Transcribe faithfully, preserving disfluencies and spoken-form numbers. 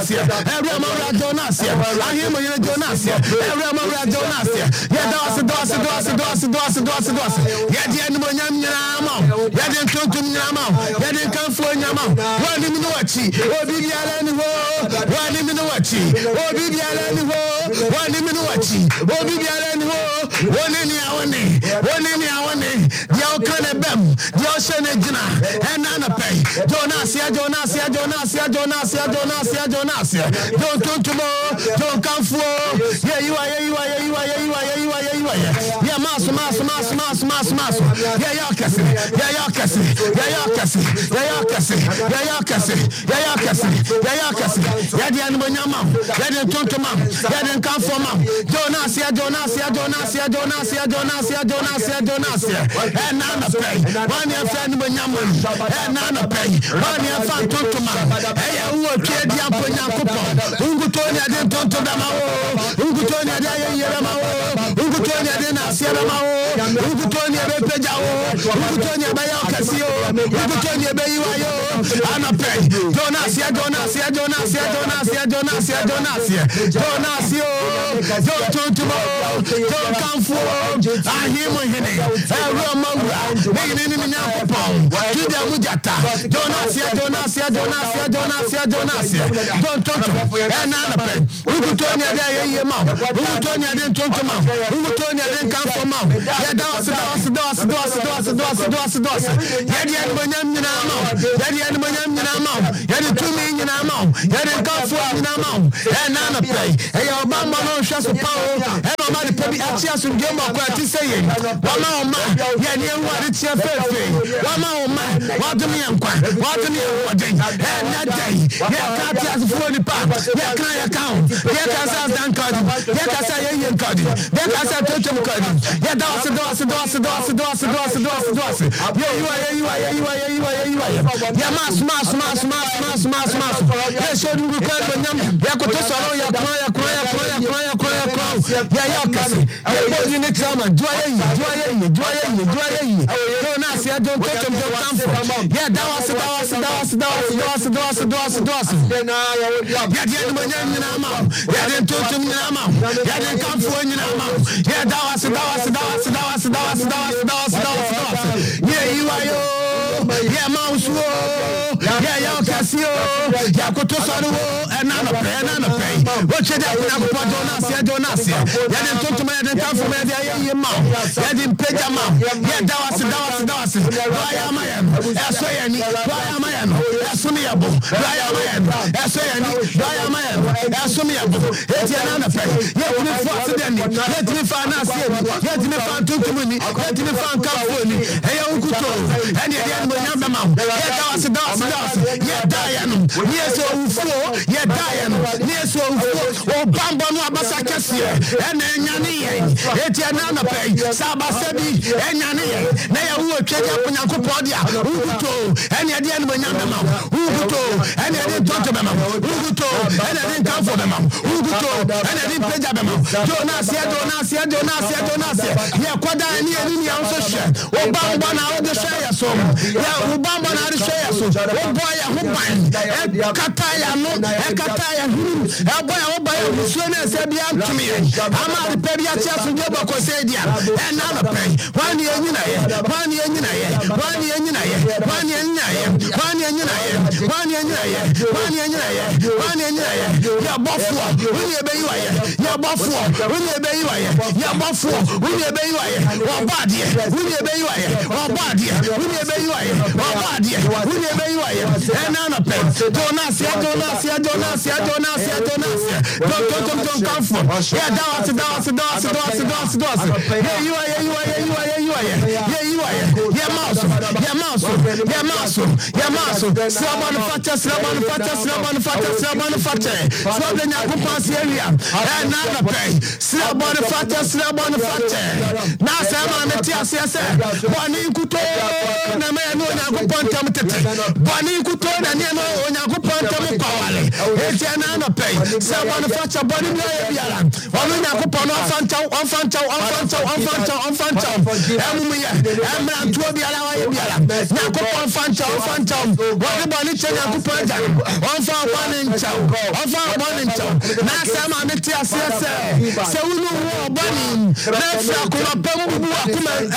Jonasia, every Amara Jonasia, I hear my Jonasia, every Amara Jonasia, yeah, Dawson, Dawson, Dawson, Dawson, Dawson, Dawson, Dawson, yeah, the end of Yamam, yeah, then come to Yamam, yeah, then come for Yamam, one in Minuachi, or Bibian, one in Minuachi, or Bibian, one in Minuachi, or Bibian, one in Yawane, one in Yawane, the Okane Bem, the Ocean Egina, and Nana Pay, Jonasia, Jonasia, Jonasia, Jonasia, Jonasia, Jonasia, don't come tomorrow, don't come for, yeah, you are, you are, you are, you are, you are, you are, yeah, Mass, Mass, Mass, Mass, Mass, Mass, yeah, Yakasi, yeah, Yakasi, yeah, Yakasi, yeah, Yakasi, yeah, Yakasi, yeah, Yakasi, yeah, Yakasi, yeah, the animal Yamam, yeah, the Tontomam, yeah, the come for Mam, Jonasia, Jonasia, Jonasia, Jonasia, Jonasia, Jonasia, Jonasia, and Nana Pay, one year friend Yaman, and Nana Pay, one year fan Tontomam, hey, who will care the Amponia, Ungutonia, the Tontomamo, Ungutonia, the Yaramao, Ungutonia, the Nasiamao, Ungutonia, the Pejao, Ungutonia, Bayakasio, Ungutonia, Bayo, Anna Pay, Jonasia, Jonasia, Jonasia, Jonasia, Jonasia, Jonasia, Jonasio, don't turn tomorrow, don't come forward, I hear my henny, I will Manga, making in the Yapon, Julia Mujata, Jonasia, Jonasia, Jonasia, Jonasia, Jonasia, don't turn to and Anna Pay, Ungutonia, the Yamam, Ungutonia, didn't turn to Mount, Ungutonia didn't come from Mount, yeah, Dos, Dos, Dos, Dos, Dos, Dos, Dos, Dos, yeah, the Animanium in our mouth, yeah, the Animanium in our mouth, yeah, the two million in our mouth, yeah, the come in our mouth, and Anna Pay, hey, Obama, no shots of power, and my money probably at Chias and Gilmore, what is saying, one man, yeah, near what it's your fair thing, one man, what do me, what do me, what day, and that day, yeah, can't have a fully pump, yeah, can I account, yeah, can I Dan Cody, yeah, can I say Ian Cody, yeah, can I say Totem Cody, yeah, Dos, Dos, Dos, Dos, Dos, Dos, Dos, Dos, yeah, you are, you are, you are, you are, you are, yeah, mass, mass, mass, mass, mass, mass, mass, yeah, show you record when you, yeah, could just allow your cry, cry, cry, cry, cry, cry, yeah, yeah, Cassie, yeah, you need someone, do I, do I, do I, do I, don't ask, yeah, don't take them, don't come for, yeah, that was, that was, that was, that was, that was, that was, that was, yeah, the enemy in our mouth, yeah, then told him in our mouth, yeah, then come for in our mouth, yeah, that was, that was, that was, that was, that was, that was, that was, that was, yeah, you are you, yeah, mouse, yeah, yeah, Cassio, yeah, Cotosaru, and Nana Pay, and Nana Pay, watch it out, Jonasia, Jonasia, yeah, then told him, and come from your mouth, yeah, then pay your mouth, yeah, that was, that was, that was, why am I? That's why I need, why am I? That's me, Abu, why am I? That's why I need, why am I? That's me, Abu, it's Nana Pay, yeah, we fought them, let me find us here, let me find two community, let me find California, hey, Uncle, and the end of your mouth, yeah, that was, that was, that was, yeah, Diane, yes, oh, four, yeah, Diane, yes, oh, four, oh, Bamba, Basacasia, and then Yanni, it's Nana Pay, Sabasabi, and Yanni, they are who are checking up in Yakupodia, Uguto, and the end of your mouth, Uguto, and I didn't talk to them, Uguto, and I didn't come for them, Uguto, and I didn't play them, Jonasia, Jonasia, Jonasia, Jonasia, yeah, Quada, and the also share, oh, Bamba, now the share, so, yeah, Ubamba, now the share, so, oh, boy, who bind, Kataya, no, Kataya, oh, boy, oh, boy, who soon as I be up to me, I'm out of Pedia, from Yoba Cosadia, and another pay, one year, one year, one year, one year, one year, one year, one year, one year, one year, yeah, Buffalo, when you obey you, yeah, Buffalo, when you obey you, yeah, Buffalo, when you obey you, or body, when you obey you, or body, when you obey you, or body, when you obey you, and another pay, Donasia, Donasia, Donasia, Donasia, Donasia, don't, don't, don't come for, yeah, that's it, that's it, that's it, that's it, that's it, that's it, yeah, you are, you are, you are, you are, yeah, you are, yeah, mouse, yeah, mouse, yeah, mouse, yeah, mouse, slab manufacture, slab manufacture, slab manufacture, slab manufacture, so de Nyankopɔn se awia e na na pɛ sira bɔne fate sira bɔne fate na sɛ ma me ti ase sɛ bɔne nkuto na me no Nyankopɔn tam tete bɔne nkuto na ne no Nyankopɔn tam kwawale e ti na na pɛ sɛ bɔne fate bɔne bi e biara ɔno Nyankopɔn ɔfantaw ɔfantaw ɔfantaw ɔfantaw ɔfantaw emu ye emra ntuo biara wa ye biara Nyankopɔn fantaw ɔfantaw wɔde bɔne kyɛ Nyankopɔn agya ɔmfa bɔne nkyɛw ɔmfa bɔne nkyɛw na sɛ ma me ti ase sɛ sɛ wunu wo bɔne na fira kuma pɛm bubu akuma